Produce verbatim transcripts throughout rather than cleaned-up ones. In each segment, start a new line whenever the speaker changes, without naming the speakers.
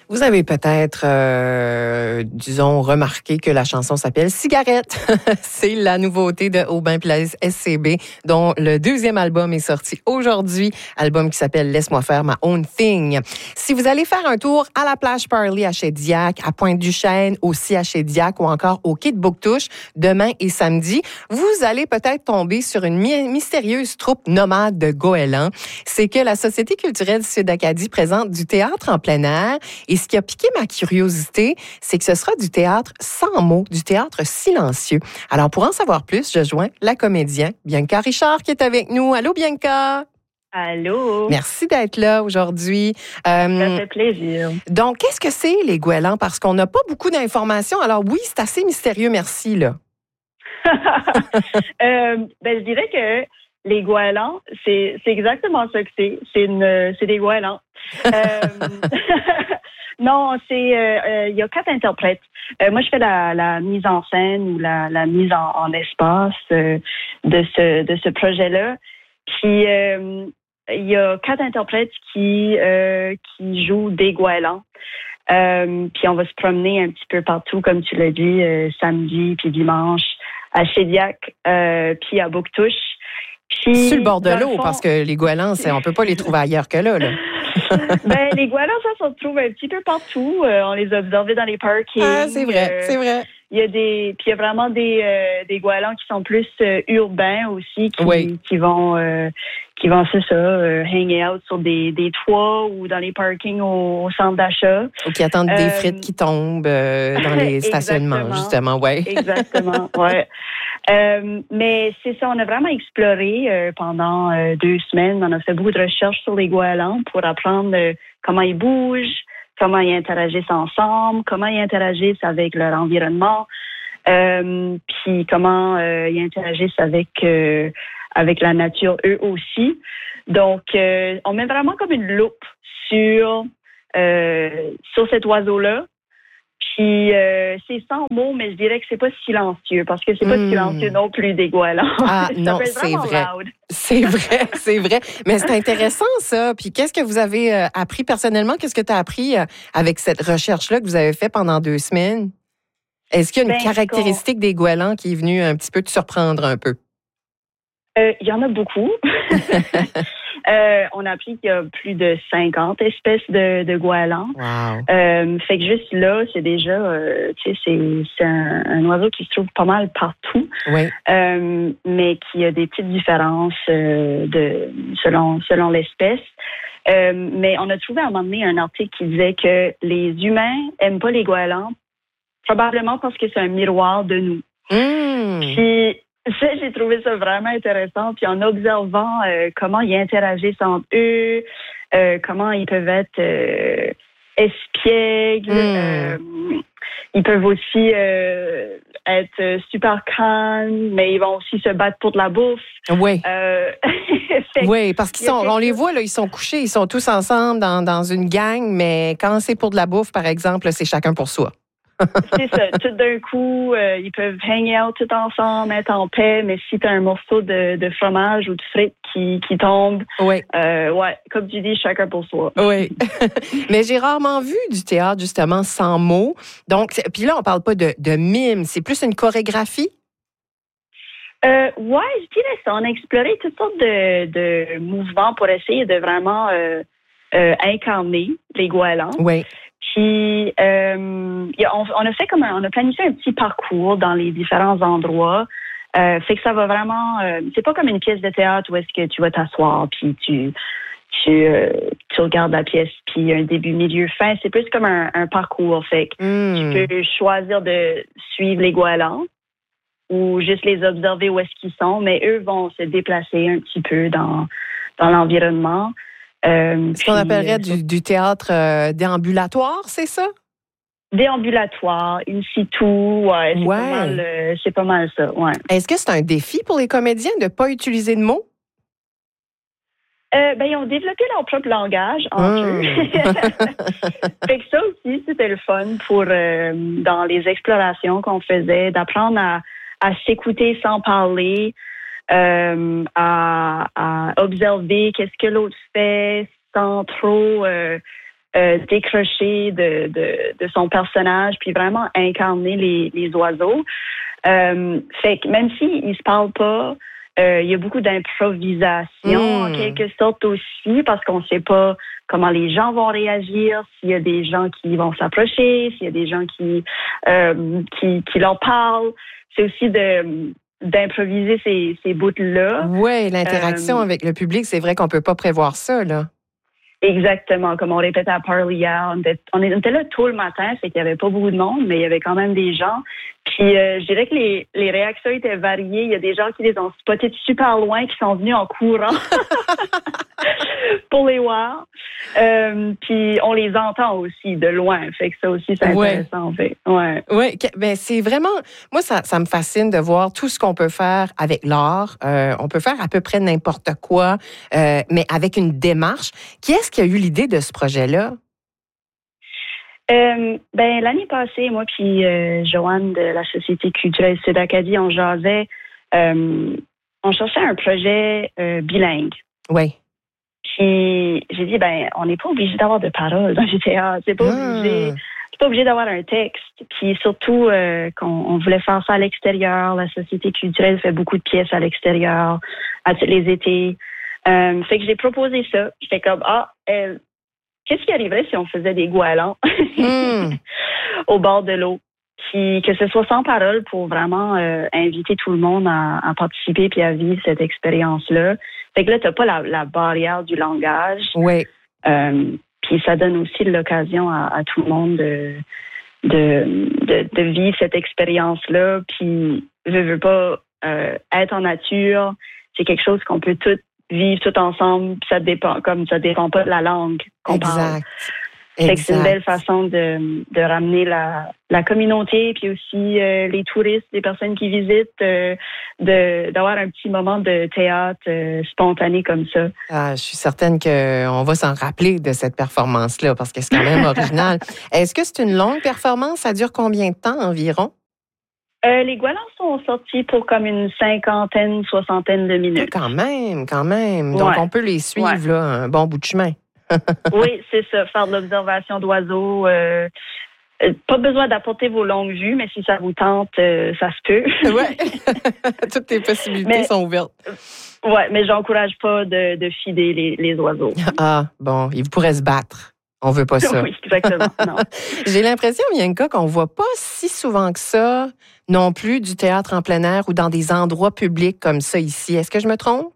Vous avez peut-être, euh, disons, remarqué que la chanson s'appelle Cigarette. C'est la nouveauté de Aubin Place S C B, dont le deuxième album est sorti aujourd'hui, album qui s'appelle Laisse-moi faire my own thing. Si vous allez faire un tour à la plage Parley à Shediac, à Pointe-du-Chêne, aussi à Shediac ou encore au quai de Bouctouche, demain et samedi, vous allez peut-être tomber sur une my- mystérieuse troupe nomade de goélands. C'est que la Société culturelle du Sud-Acadie présente du théâtre en plein air. Et ce qui a piqué ma curiosité, c'est que ce sera du théâtre sans mots, du théâtre silencieux. Alors, pour en savoir plus, je joins la comédienne Bianca Richard qui est avec nous. Allô, Bianca?
Allô?
Merci d'être là aujourd'hui.
Euh, Ça fait plaisir.
Donc, qu'est-ce que c'est, les goélands? Parce qu'on n'a pas beaucoup d'informations. Alors oui, c'est assez mystérieux, merci, là.
euh, ben, je dirais que les goélands, c'est, c'est exactement ça que c'est. C'est, une, c'est des goélands. euh, non, c'est euh, euh, il y a quatre interprètes. Euh, moi, je fais la, la mise en scène ou la, la mise en, en espace euh, de ce de ce projet-là. Puis euh, il y a quatre interprètes qui euh, qui jouent des goélands. Euh, puis on va se promener un petit peu partout, comme tu l'as dit, euh, samedi puis dimanche à Shediac, euh, puis à Bouctouche. Puis,
sur le bord de l'eau,
fond,
parce que les goélands, c'est, on peut pas les trouver ailleurs que là, là.
ben, les goélands, ça, ça se trouve un petit peu partout. Euh, on les a observés dans les parkings.
Ah, c'est vrai,
euh,
c'est vrai.
Il y a des, puis il y a vraiment des euh, des goélands qui sont plus euh, urbains aussi, qui
Oui.
qui vont euh, qui vont c'est ça, euh, hang out sur des des toits ou dans les parkings au, au centre d'achat.
Ou qui attendent des
Euh,
frites qui tombent euh, dans les stationnements, justement, ouais.
Exactement, ouais. Euh, mais c'est ça, on a vraiment exploré euh, pendant euh, deux semaines. On a fait beaucoup de recherches sur les goélands pour apprendre euh, comment ils bougent, comment ils interagissent ensemble, comment ils interagissent avec leur environnement, euh, puis comment euh, ils interagissent avec euh, avec la nature eux aussi. Donc, euh, on met vraiment comme une loupe sur euh, sur cet oiseau-là. Puis euh, c'est sans mots, mais je dirais que c'est pas silencieux, parce que c'est pas
mmh.
silencieux non plus des goélands.
Ah
ça
non,
peut être
c'est vrai.
loud.
C'est vrai, c'est vrai. Mais c'est intéressant, ça. Puis qu'est-ce que vous avez euh, appris personnellement? Qu'est-ce que tu as appris euh, avec cette recherche-là que vous avez fait pendant deux semaines? Est-ce qu'il y a une
Ben,
caractéristique qu'on... des goélands qui est venue un petit peu te surprendre un peu?
Euh, il y en a beaucoup. euh, on a appris qu'il y a plus de cinquante espèces de, de goélands.
Wow.
Euh, fait que juste là, c'est déjà, euh, tu sais, c'est, c'est un, un oiseau qui se trouve pas mal partout.
Oui.
Euh, mais qui a des petites différences euh, de selon selon l'espèce. Euh, mais on a trouvé à un moment donné un article qui disait que les humains aiment pas les goélands, probablement parce que c'est un miroir de nous.
Mmh.
Puis ça, j'ai trouvé ça vraiment intéressant. Puis en observant euh, comment ils interagissent entre eux, euh, comment ils peuvent être euh, espiègles, mmh. euh, ils peuvent aussi euh, être super calmes, mais ils vont aussi se battre pour de la bouffe.
Oui.
Euh,
oui, parce qu'ils sont, on les voit, là, ils sont couchés, ils sont tous ensemble dans, dans une gang, mais quand c'est pour de la bouffe, par exemple, c'est chacun pour soi.
C'est ça. Tout d'un coup, euh, ils peuvent hang out tout ensemble, être en paix, mais si tu as un morceau de, de fromage ou de frites qui, qui tombe,
oui.
euh, ouais, comme tu dis, chacun pour soi.
Oui. Mais j'ai rarement vu du théâtre, justement, sans mots. Donc, puis là, on parle pas de, de mime, c'est plus une chorégraphie?
Euh, ouais, je dirais ça. On a exploré toutes sortes de, de mouvements pour essayer de vraiment euh, euh, incarner les goélands.
Oui.
Puis, euh, on, on a fait comme un, on a planifié un petit parcours dans les différents endroits. Euh, fait que ça va vraiment, euh, c'est pas comme une pièce de théâtre où est-ce que tu vas t'asseoir puis tu tu euh, tu regardes la pièce puis il y a un début, milieu, fin. C'est plus comme un, un parcours. Fait que
mmh.
tu peux choisir de suivre les goélands ou juste les observer où est-ce qu'ils sont, mais eux vont se déplacer un petit peu dans dans l'environnement.
Euh, Ce qu'on appellerait euh, du, du théâtre euh, déambulatoire, c'est ça?
Déambulatoire, in situ, ouais, c'est,
ouais.
Pas mal, euh, c'est pas mal ça, ouais.
Est-ce que c'est un défi pour les comédiens de ne pas utiliser de mots?
Euh, ben, ils ont développé leur propre langage entre mmh. eux. Fait que ça aussi, c'était le fun pour, euh, dans les explorations qu'on faisait, d'apprendre à, à s'écouter sans parler, Euh, à, à observer qu'est-ce que l'autre fait sans trop euh, euh, décrocher de, de, de son personnage, puis vraiment incarner les, les oiseaux. Euh, fait que même s'ils ne se parlent pas, euh, il y a beaucoup d'improvisation,
Mmh.
en quelque sorte aussi, parce qu'on ne sait pas comment les gens vont réagir, s'il y a des gens qui vont s'approcher, s'il y a des gens qui, euh, qui, qui leur parlent. C'est aussi de d'improviser ces, ces bouts-là.
Oui, l'interaction
Euh,
avec le public, c'est vrai qu'on ne peut pas prévoir ça, là.
Exactement, comme on répétait à Parley hier, on était, on était là tôt le matin, c'est qu'il n'y avait pas beaucoup de monde, mais il y avait quand même des gens. Puis euh, je dirais que les, les réactions étaient variées. Il y a des gens qui les ont spotés de super loin, qui sont venus en courant pour les voir. Euh, puis on les entend aussi de loin, fait que ça aussi c'est intéressant.
Ouais.
En fait. Ouais.
Oui, ben c'est vraiment, moi ça, ça me fascine de voir tout ce qu'on peut faire avec l'art. Euh, on peut faire à peu près n'importe quoi, euh, mais avec une démarche. Qui est-ce qui a eu l'idée de ce projet-là?
Euh, ben l'année passée, moi puis euh, Joanne de la Société culturelle Sud-Acadie, on jasait, euh, on cherchait un projet euh, bilingue.
Oui.
Puis j'ai dit, ben on n'est pas obligé d'avoir de paroles dans le G T A, c'est pas
Ah.
obligé, c'est pas obligé d'avoir un texte. Puis surtout euh, qu'on on voulait faire ça à l'extérieur. La Société culturelle fait beaucoup de pièces à l'extérieur, à tous les étés. Euh, fait que j'ai proposé ça. J'étais comme, ah, euh, qu'est-ce qui arriverait si on faisait des goélands
Mm.
au bord de l'eau? Puis que ce soit sans parole pour vraiment euh, inviter tout le monde à, à participer puis à vivre cette expérience-là. Fait que là, t'as pas la, la barrière du langage.
Oui.
Euh, puis ça donne aussi l'occasion à, à tout le monde de, de, de, de vivre cette expérience-là. Puis, veux, veux pas, euh, être en nature, c'est quelque chose qu'on peut tous vivre tout ensemble. Puis ça dépend, comme ça dépend pas de la langue qu'on parle.
Exact.
Fait que c'est une
Exact.
belle façon de, de ramener la, la communauté, puis aussi euh, les touristes, les personnes qui visitent, euh, de, d'avoir un petit moment de théâtre euh, spontané comme ça.
Ah, je suis certaine qu'on va s'en rappeler de cette performance-là parce que c'est quand même original. Est-ce que c'est une longue performance? Ça dure combien de temps environ?
Euh, les goélands sont sortis pour comme une cinquantaine, soixantaine de minutes.
Quand même, quand même. Donc,
Ouais.
on peut les suivre
Ouais.
là, un bon bout de chemin.
Oui, c'est ça, faire de l'observation d'oiseaux. Euh, euh, pas besoin d'apporter vos longues vues, mais si ça vous tente, euh, ça se peut.
Oui. Toutes les possibilités
Mais-
sont ouvertes.
Ouais, mais j'encourage pas de, de fider les, les oiseaux.
Ah, bon, ils pourraient se battre. On veut pas ça.
Oui, exactement. Non.
J'ai l'impression, Bianca, qu'on voit pas si souvent que ça non plus du théâtre en plein air ou dans des endroits publics comme ça ici. Est-ce que je me trompe?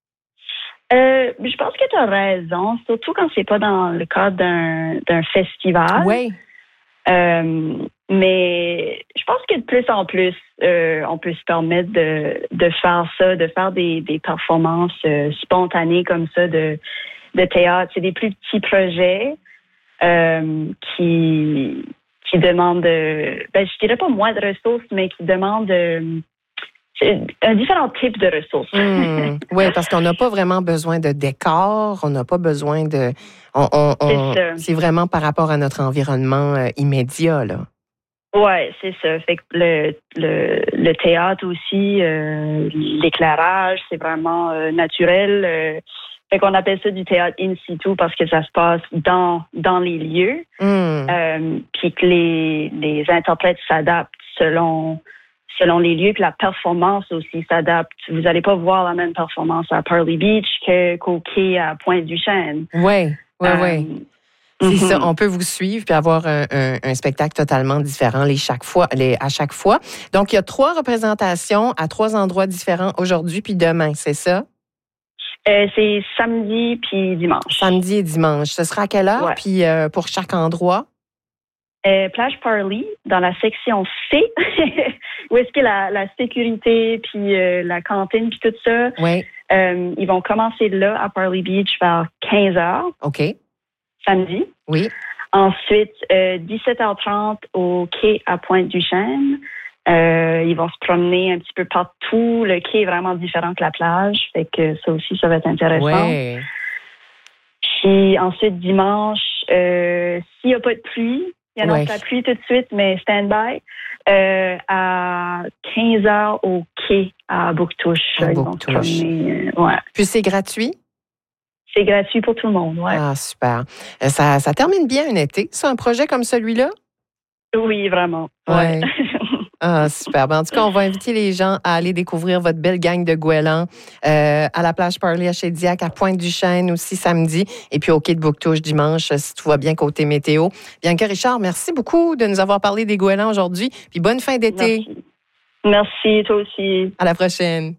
Euh, je pense que tu as raison, surtout quand c'est pas dans le cadre d'un, d'un festival.
Oui.
Euh, mais je pense que de plus en plus, euh, on peut se permettre de, de faire ça, de faire des, des performances euh, spontanées comme ça de, de théâtre. C'est des plus petits projets euh, qui, qui demandent, euh, ben, je dirais pas moins de ressources, mais qui demandent euh, un différent type de ressources.
Mmh. Oui, parce qu'on n'a pas vraiment besoin de décor, on n'a pas besoin de... On, on, on-
C'est ça.
c'est vraiment par rapport à notre environnement euh, immédiat, là.
Ouais, c'est ça. Fait que le, le, le théâtre aussi, euh, l'éclairage, c'est vraiment euh, naturel. Euh, fait qu'on appelle ça du théâtre in situ parce que ça se passe dans, dans les lieux.
Mmh.
Euh, puis que les, les interprètes s'adaptent selon, selon les lieux, que la performance aussi s'adapte. Vous n'allez pas voir la même performance à Pearly Beach que, qu'au quai à Pointe-du-Chêne.
Oui, oui,
Euh,
oui. C'est
mhm.
ça, on peut vous suivre puis avoir un, un- un spectacle totalement différent les chaque fois, les, à chaque fois. Donc, il y a trois représentations à trois endroits différents aujourd'hui puis demain, c'est ça?
Euh, c'est samedi puis dimanche.
Samedi et dimanche. Ce sera à quelle heure?
Ouais.
Puis euh, pour chaque endroit?
Euh, Plage Parley, dans la section C, où est-ce que la, la sécurité, puis euh, la cantine, puis tout ça.
Oui.
Euh, ils vont commencer là, à Parley Beach, vers quinze heures,
OK.
samedi.
Oui.
Ensuite, euh, dix-sept heures trente au quai à Pointe-du-Chêne. Euh, ils vont se promener un petit peu partout. Le quai est vraiment différent que la plage, fait que ça aussi, ça va être intéressant.
Oui.
Puis ensuite, dimanche, euh, s'il n'y a pas de pluie, il annonce
Ouais.
la pluie tout de suite, mais stand-by, euh, à quinze heures au quai à Bouctouche.
À
Ils vont se
Bouctouche.
promener, euh, ouais.
Puis c'est gratuit?
c'est gratuit pour tout le monde, ouais.
Ah, super. Euh, Ça, ça termine bien un été, c'est un projet comme celui-là?
Oui, vraiment.
Ouais.
Ouais.
Ah, super. Ben, en tout cas, on va inviter les gens à aller découvrir votre belle gang de goélands euh, à la plage Parley à Shediac, à Pointe-du-Chêne aussi samedi, et puis au quai de Bouctouche dimanche, si tout va bien côté météo. Bianca Richard, merci beaucoup de nous avoir parlé des goélands aujourd'hui, puis bonne fin d'été.
Merci. Merci, toi aussi.
À la prochaine.